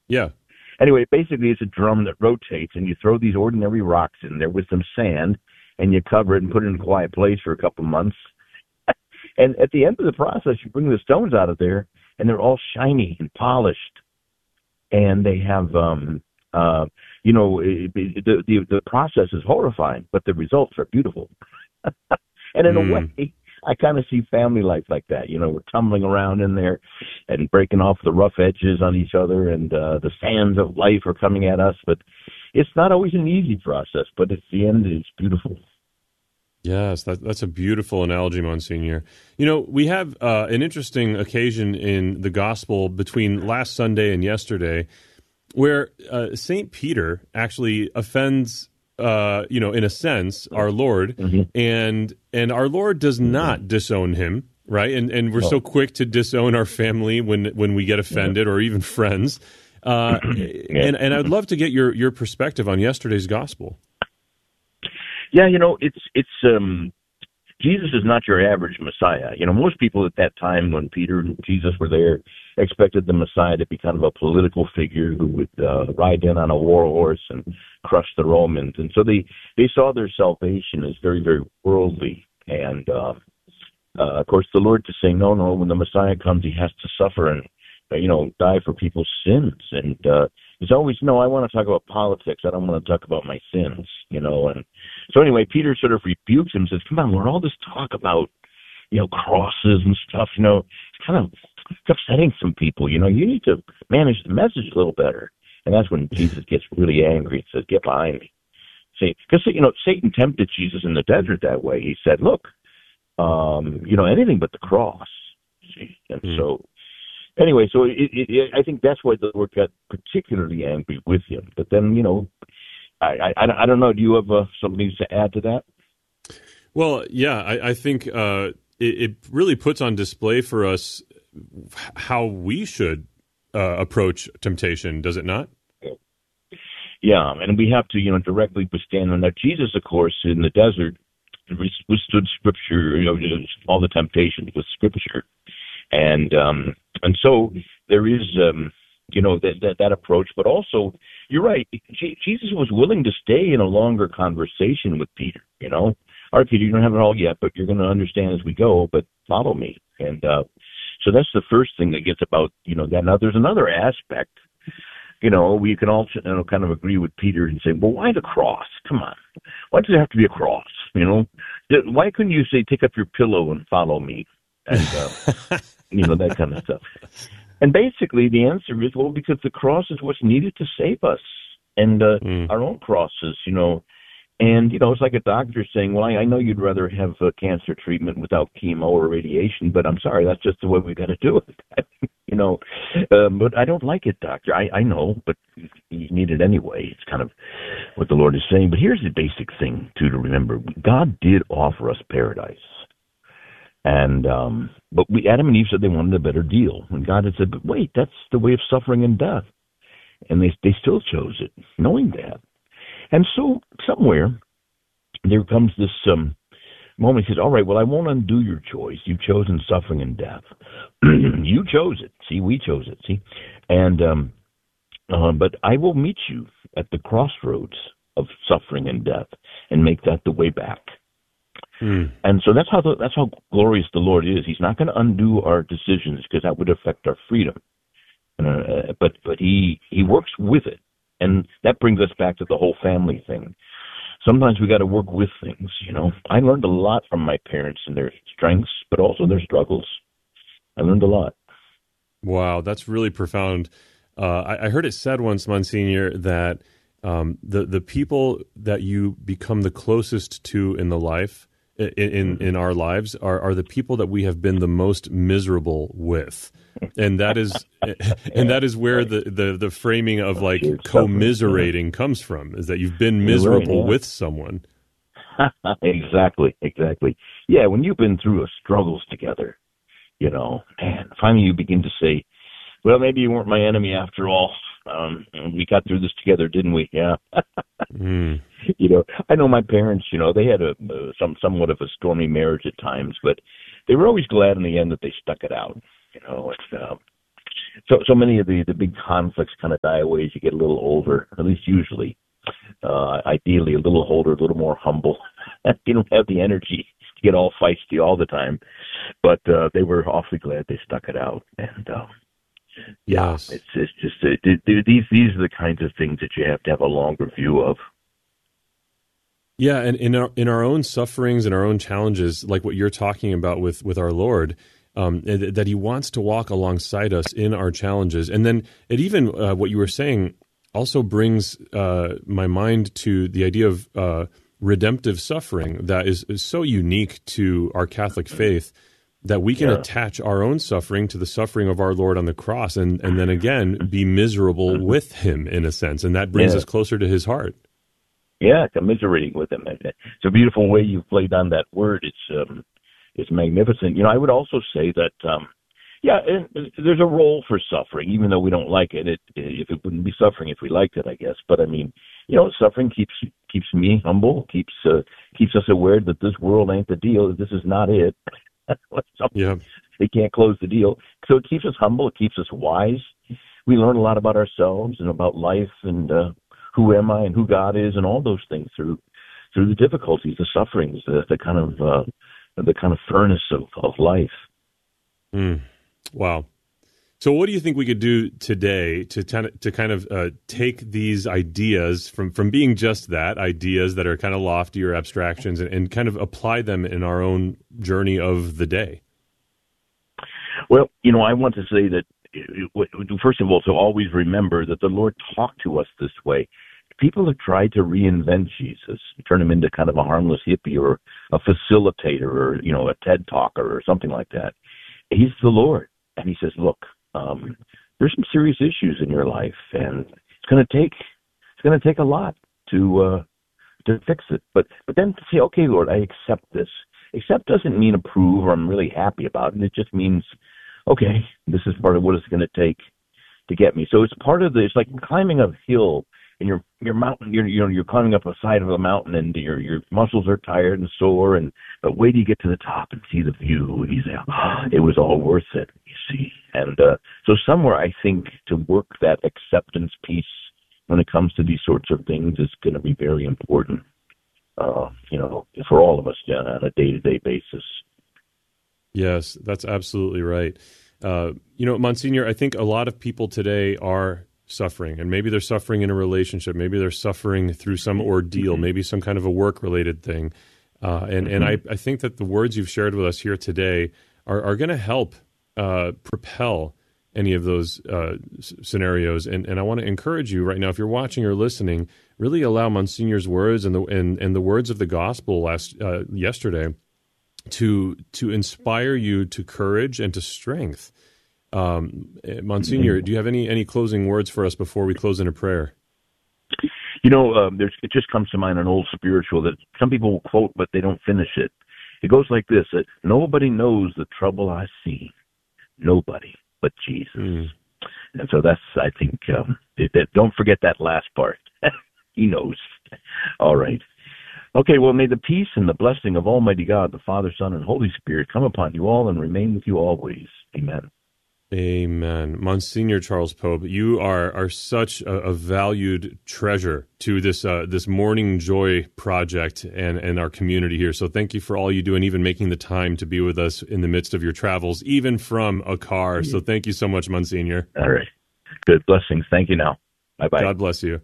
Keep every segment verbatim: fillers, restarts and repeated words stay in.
Yeah. Anyway, basically it's a drum that rotates, and you throw these ordinary rocks in there with some sand, and you cover it and put it in a quiet place for a couple months. And at the end of the process, you bring the stones out of there, and they're all shiny and polished. And they have, um, uh, you know, it, it, the, the the process is horrifying, but the results are beautiful. And in Mm. a way, I kind of see family life like that. You know, we're tumbling around in there and breaking off the rough edges on each other, and uh, the sands of life are coming at us. But it's not always an easy process, but at the end, it's beautiful. Yes, that, that's a beautiful analogy, Monsignor. You know, we have uh, an interesting occasion in the gospel between last Sunday and yesterday where uh, Saint Peter actually offends, uh, you know, in a sense, our Lord, Mm-hmm. and and our Lord does not disown him, right? And and we're so quick to disown our family when when we get offended, or even friends. Uh, and and I'd love to get your your perspective on yesterday's gospel. Yeah, you know, it's it's um, Jesus is not your average Messiah. You know, most people at that time when Peter and Jesus were there expected the Messiah to be kind of a political figure who would uh, ride in on a war horse and crush the Romans, and so they they saw their salvation as very very worldly. And uh, uh, of course, the Lord to say, no, no, when the Messiah comes, he has to suffer and uh, you know die for people's sins. And uh, it's always, no, I want to talk about politics. I don't want to talk about my sins. You know, and so anyway, Peter sort of rebukes him, says, come on, Lord, all this talk about, you know, crosses and stuff, you know, it's kind of it's upsetting some people. You know, you need to manage the message a little better. And that's when Jesus gets really angry and says, get behind me. See, because, you know, Satan tempted Jesus in the desert that way. He said, look, um, you know, anything but the cross. See? And mm. so, anyway, so it, it, it, I think that's why the Lord got particularly angry with him. But then, you know, I, I, I don't know. Do you have uh, something to add to that? Well, yeah, I, I think uh, it, it really puts on display for us how we should uh, approach temptation, does it not? Yeah, and we have to, you know, directly withstand on that. Jesus, of course, in the desert, withstood Scripture, you know, all the temptations with Scripture, and um, and so there is. Um, You know, that, that that approach, but also, you're right, G- Jesus was willing to stay in a longer conversation with Peter, you know. All right, Peter, you don't have it all yet, but you're going to understand as we go, but follow me. And uh, so that's the first thing that gets about, you know, that. Now, there's another aspect, you know, we can all you know, kind of agree with Peter and say, well, why the cross? Come on. Why does it have to be a cross, you know? Why couldn't you say, take up your pillow and follow me? And, uh, you know, that kind of stuff. And basically, the answer is, well, because the cross is what's needed to save us, and uh, mm. our own crosses, you know. And, you know, it's like a doctor saying, well, I, I know you'd rather have uh, cancer treatment without chemo or radiation, but I'm sorry, that's just the way we got to do it. you know, um, but I don't like it, doctor. I, I know, but you need it anyway. It's kind of what the Lord is saying. But here's the basic thing, too, to remember. God did offer us paradise. And um, but we, Adam and Eve said they wanted a better deal, and God had said, "But wait, that's the way of suffering and death," and they they still chose it, knowing that. And so somewhere there comes this um, moment. He says, "All right, well, I won't undo your choice. You've chosen suffering and death. You chose it. See, we chose it. See, and um, uh, but I will meet you at the crossroads of suffering and death, and make that the way back." Mm. And so that's how the, that's how glorious the Lord is. He's not going to undo our decisions because that would affect our freedom. Uh, but but he he works with it, and that brings us back to the whole family thing. Sometimes we got to work with things. You know, I learned a lot from my parents and their strengths, but also their struggles. I learned a lot. Wow, that's really profound. Uh, I, I heard it said once, Monsignor, that um, the the people that you become the closest to in the life. In, in in our lives are, are the people that we have been the most miserable with, and that is and that is where the, the, the framing of like commiserating comes from, is that you've been miserable right, yeah. with someone. Exactly, exactly. Yeah, when you've been through a struggles together, you know, and finally you begin to say, well, maybe you weren't my enemy after all. Um, we got through this together, didn't we? Yeah. mm. You know, I know my parents, you know, they had a, a some somewhat of a stormy marriage at times, but they were always glad in the end that they stuck it out. You know, it's, uh, so so many of the, the big conflicts kind of die away as you get a little older, at least usually. Uh, ideally, a little older, a little more humble. You don't have the energy to get all feisty all the time. But uh, they were awfully glad they stuck it out. And uh, yeah, Yes. it's, it's just uh, these these are the kinds of things that you have to have a longer view of. Yeah, and in our in our own sufferings and our own challenges, like what you're talking about with with our Lord, um, that He wants to walk alongside us in our challenges, and then it even uh, what you were saying also brings uh, my mind to the idea of uh, redemptive suffering that is, is so unique to our Catholic faith that we can Yeah. attach our own suffering to the suffering of our Lord on the cross, and and then again be miserable with Him in a sense, and that brings Yeah. us closer to His heart. Yeah, commiserating with them. It's a beautiful way you've played on that word. It's um, it's magnificent. You know, I would also say that, um, yeah, and there's a role for suffering, even though we don't like it. It if it wouldn't be suffering if we liked it, I guess. But I mean, you know, suffering keeps keeps me humble, keeps uh, keeps us aware that this world ain't the deal. This is not it. Yeah. They can't close the deal. So it keeps us humble. It keeps us wise. We learn a lot about ourselves and about life and uh, who am I and who God is and all those things through through the difficulties, the sufferings, the, the kind of uh, the kind of furnace of, of life. Mm. Wow. So what do you think we could do today to kind of, to kind of uh, take these ideas from, from being just that, ideas that are kind of lofty or abstractions, and, and kind of apply them in our own journey of the day? Well, you know, I want to say that, first of all, to always remember that the Lord talked to us this way. People have tried to reinvent Jesus, turn him into kind of a harmless hippie or a facilitator or, you know, a TED talker or something like that. He's the Lord. And he says, look, um, there's some serious issues in your life, and it's going to take it's going to take a lot to uh, to fix it. But but then to say, okay, Lord, I accept this. Accept doesn't mean approve or I'm really happy about it. It just means, okay, this is part of what it's going to take to get me. So it's part of the. It's like climbing a hill, and your your mountain. You're you know you're climbing up a side of a mountain, and your your muscles are tired and sore. And but wait till you get to the top and see the view, and you say, oh, it was all worth it. You see, and uh, so somewhere I think to work that acceptance piece when it comes to these sorts of things is going to be very important. Uh, you know, for all of us yeah, on a day-to-day basis. Yes, that's absolutely right. Uh, you know, Monsignor, I think a lot of people today are suffering, and maybe they're suffering in a relationship, maybe they're suffering through some ordeal, maybe some kind of a work-related thing. Uh, and and I, I think that the words you've shared with us here today are, are going to help uh, propel any of those uh, s- scenarios. And, and I want to encourage you right now, if you're watching or listening, really allow Monsignor's words and the and, and the words of the gospel last uh, yesterday to to inspire you to courage and to strength. Um, Monsignor, do you have any any closing words for us before we close in a prayer? You know, um, there's, it just comes to mind an old spiritual that some people will quote, but they don't finish it. It goes like this: that nobody knows the trouble I see, nobody but Jesus. Mm. And so that's, I think, um, it, it, don't forget that last part. He knows. All right. Okay, well, may the peace and the blessing of Almighty God, the Father, Son, and Holy Spirit come upon you all and remain with you always. Amen. Amen. Monsignor Charles Pope, you are are such a, a valued treasure to this uh, this Morning Joy project and, and our community here. So thank you for all you do, and even making the time to be with us in the midst of your travels, even from a car. So thank you so much, Monsignor. All right. Good blessings. Thank you now. Bye-bye. God bless you.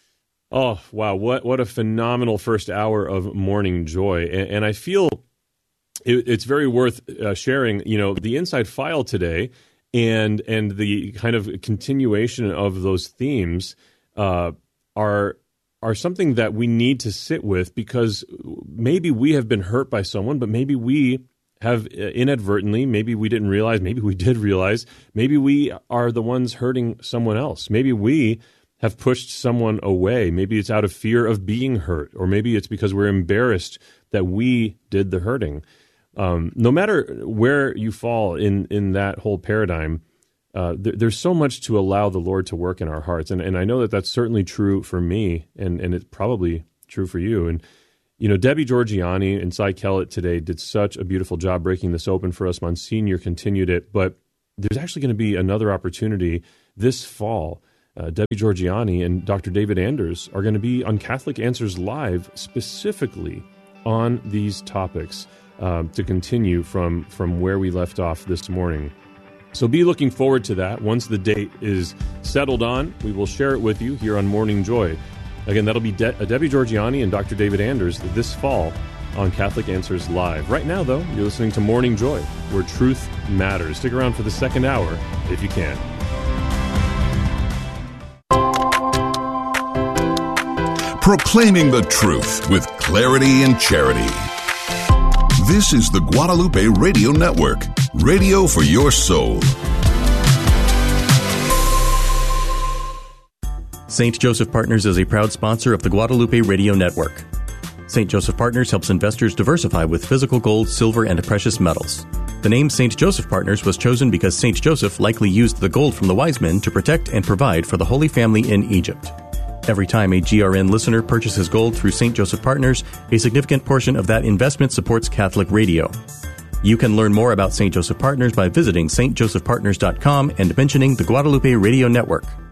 Oh, wow. What what a phenomenal first hour of Morning Joy. And, and I feel it, it's very worth uh, sharing, you know, the inside file today and and the kind of continuation of those themes uh, are are something that we need to sit with, because maybe we have been hurt by someone, but maybe we have inadvertently, maybe we didn't realize, maybe we did realize, maybe we are the ones hurting someone else. Maybe we have pushed someone away. Maybe it's out of fear of being hurt, or maybe it's because we're embarrassed that we did the hurting. Um, no matter where you fall in, in that whole paradigm, uh, there, there's so much to allow the Lord to work in our hearts. And, and I know that that's certainly true for me, and, and it's probably true for you. And, you know, Debbie Georgiani and Cy Kellett today did such a beautiful job breaking this open for us. Monsignor continued it. But there's actually going to be another opportunity this fall. Uh, Debbie Georgianni and Doctor David Anders are going to be on Catholic Answers Live specifically on these topics um, to continue from, from where we left off this morning. So be looking forward to that. Once the date is settled on, we will share it with you here on Morning Joy. Again, that'll be De- Debbie Georgianni and Doctor David Anders this fall on Catholic Answers Live. Right now, though, you're listening to Morning Joy, where truth matters. Stick around for the second hour if you can. Proclaiming the truth with clarity and charity. This is the Guadalupe Radio Network, radio for your soul. Saint Joseph Partners is a proud sponsor of the Guadalupe Radio Network. Saint Joseph Partners helps investors diversify with physical gold, silver, and precious metals. The name Saint Joseph Partners was chosen because Saint Joseph likely used the gold from the wise men to protect and provide for the Holy Family in Egypt. Every time a G R N listener purchases gold through Saint Joseph Partners, a significant portion of that investment supports Catholic radio. You can learn more about Saint Joseph Partners by visiting s t joseph partners dot com and mentioning the Guadalupe Radio Network.